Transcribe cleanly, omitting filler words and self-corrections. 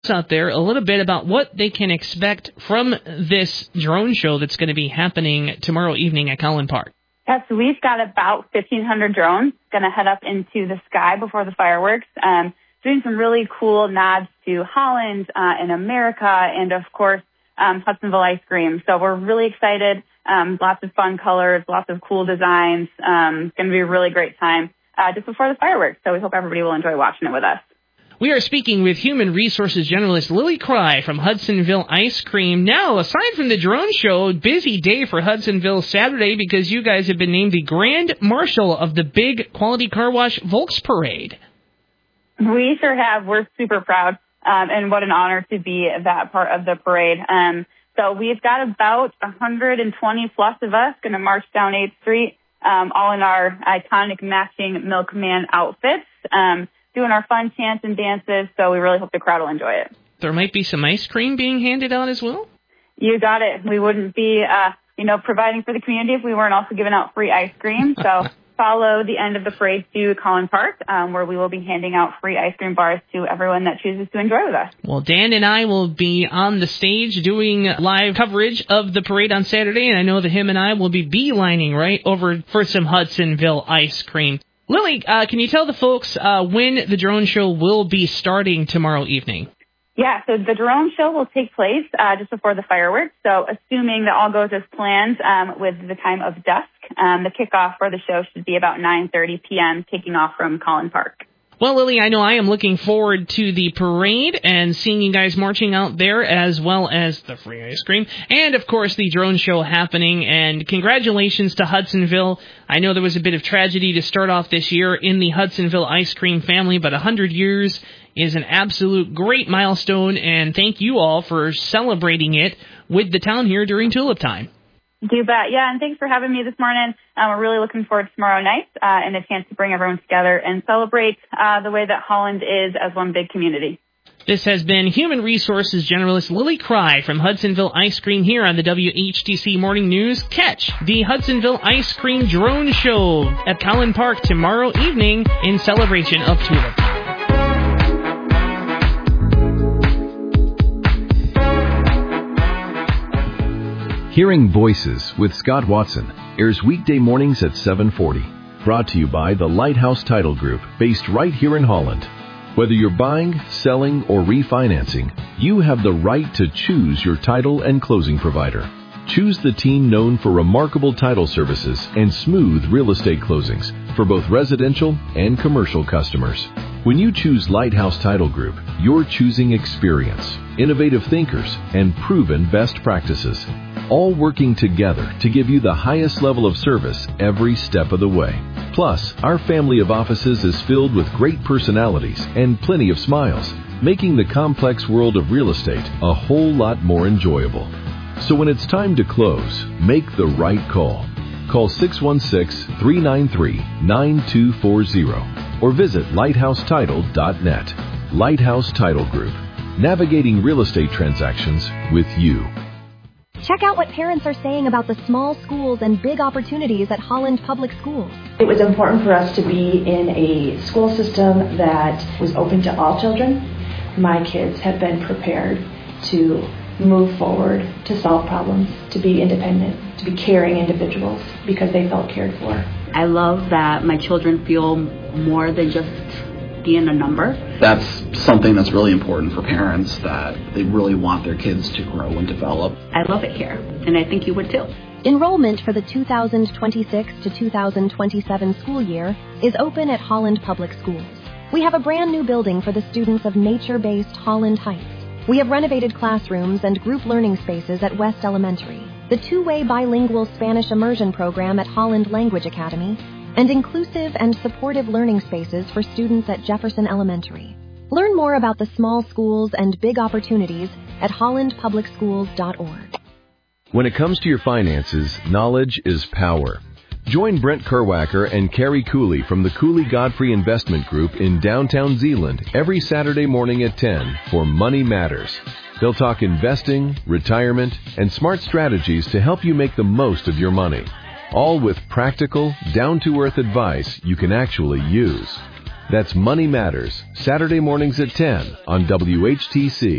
out there a little bit about what they can expect from this drone show that's going to be happening tomorrow evening at Collin Park. Yeah, so we've got about 1,500 drones going to head up into the sky before the fireworks, doing some really cool nods to Holland and America and, of course, Hudsonville ice cream. So we're really excited. Lots of fun colors, lots of cool designs. It's going to be a really great time just before the fireworks. So we hope everybody will enjoy watching it with us. We are speaking with Human Resources Generalist Lily Cry from Hudsonville Ice Cream. Now, aside from the drone show, busy day for Hudsonville Saturday because you guys have been named the Grand Marshal of the Big Quality Car Wash Volks Parade. We sure have. We're super proud, and what an honor to be that part of the parade. So we've got about 120 plus of us going to march down 8th Street, all in our iconic matching Milkman outfits. Doing our fun chants and dances, so we really hope the crowd will enjoy it. There might be some ice cream being handed out as well? You got it. We wouldn't be, providing for the community if we weren't also giving out free ice cream. So follow the end of the parade to Collin Park, where we will be handing out free ice cream bars to everyone that chooses to enjoy with us. Well, Dan and I will be on the stage doing live coverage of the parade on Saturday, and I know that him and I will be beelining right over for some Hudsonville ice cream. Lily, can you tell the folks when the drone show will be starting tomorrow evening? Yeah, so the drone show will take place just before the fireworks. So assuming that all goes as planned with the time of dusk, the kickoff for the show should be about 9:30 p.m., kicking off from Collin Park. Well, Lily, I know I am looking forward to the parade and seeing you guys marching out there, as well as the free ice cream, and, of course, the drone show happening. And congratulations to Hudsonville. I know there was a bit of tragedy to start off this year in the Hudsonville ice cream family, but 100 years is an absolute great milestone, and thank you all for celebrating it with the town here during Tulip Time. You bet. Yeah, and thanks for having me this morning. We're really looking forward to tomorrow night and a chance to bring everyone together and celebrate the way that Holland is as one big community. This has been Human Resources Generalist Lily Cry from Hudsonville Ice Cream here on the WHTC Morning News. Catch the Hudsonville Ice Cream Drone Show at Collin Park tomorrow evening in celebration of Tulip. Hearing Voices with Scott Watson airs weekday mornings at 7:40. Brought to you by the Lighthouse Title Group, based right here in Holland. Whether you're buying, selling, or refinancing, you have the right to choose your title and closing provider. Choose the team known for remarkable title services and smooth real estate closings for both residential and commercial customers. When you choose Lighthouse Title Group, you're choosing experience, innovative thinkers, and proven best practices, all working together to give you the highest level of service every step of the way. Plus, our family of offices is filled with great personalities and plenty of smiles, making the complex world of real estate a whole lot more enjoyable. So when it's time to close, make the right call. Call 616-393-9240 or visit lighthousetitle.net. Lighthouse Title Group, navigating real estate transactions with you. Check out what parents are saying about the small schools and big opportunities at Holland Public Schools. It was important for us to be in a school system that was open to all children. My kids have been prepared to move forward, to solve problems, to be independent, to be caring individuals because they felt cared for. I love that my children feel more than just being a number. That's something that's really important for parents, that they really want their kids to grow and develop. I love it here, and I think you would too. Enrollment for the 2026 to 2027 school year is open at Holland Public Schools. We have a brand new building for the students of nature-based Holland Heights. We have renovated classrooms and group learning spaces at West Elementary, the two-way bilingual Spanish immersion program at Holland Language Academy, and inclusive and supportive learning spaces for students at Jefferson Elementary. Learn more about the small schools and big opportunities at hollandpublicschools.org. When it comes to your finances, knowledge is power. Join Brent Kerwacker and Carrie Cooley from the Cooley Godfrey Investment Group in downtown Zeeland every Saturday morning at 10 for Money Matters. They'll talk investing, retirement, and smart strategies to help you make the most of your money. All with practical, down-to-earth advice you can actually use. That's Money Matters, Saturday mornings at 10 on WHTC.